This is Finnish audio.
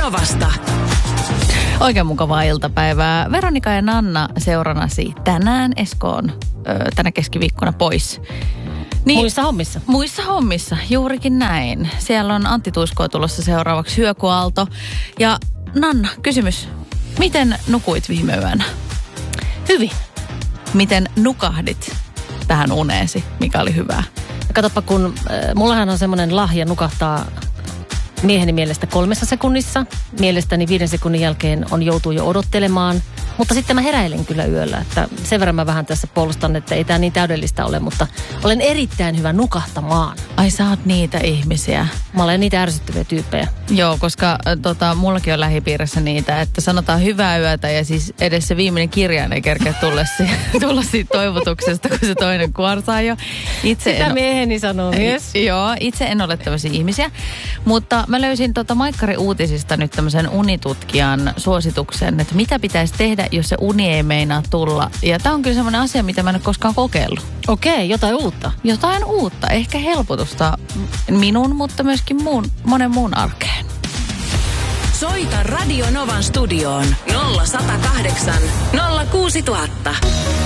Novasta. Oikein mukavaa iltapäivää. Veronika ja Nanna seuranasi tänään Eskoon tänä keskiviikkona pois. Niin, muissa hommissa. Muissa hommissa, juurikin näin. Siellä on Antti Tuiskoa tulossa seuraavaksi Hyökyaalto. Ja Nanna, kysymys. Miten nukuit viime yönä? Hyvin. Miten nukahdit tähän uneesi, mikä oli hyvää? Katoppa, kun mullahan on semmoinen lahja nukahtaa mieheni mielestä 3 sekunnissa. Mielestäni 5 sekunnin jälkeen joutuu jo odottelemaan. Mutta sitten mä heräilen kyllä yöllä, että sen verran mä vähän tässä puolustan, että ei tää niin täydellistä ole, mutta olen erittäin hyvä nukahtamaan. Ai sä oot niitä ihmisiä. Mä olen niitä ärsyttäviä tyyppejä. Joo, koska mullakin on lähipiirissä niitä, että sanotaan hyvää yötä ja siis edes se viimeinen kirjain ei kerkeä tulla siitä toivotuksesta, kun se toinen kuorsaa jo. Sitä mieheni sanoo myös. Joo, itse en ole tämmöisiä ihmisiä, mutta mä löysin Maikkari uutisista nyt tämmöisen unitutkijan suosituksen, että mitä pitäisi tehdä, jos se uni ei meinaa tulla. Ja tää on kyllä semmoinen asia, mitä mä en ole koskaan kokeillut. Okei, jotain uutta. Jotain uutta, ehkä helpotusta minun, mutta myöskin monen muun arkeen. Soita Radio Novan studioon 0108 06000.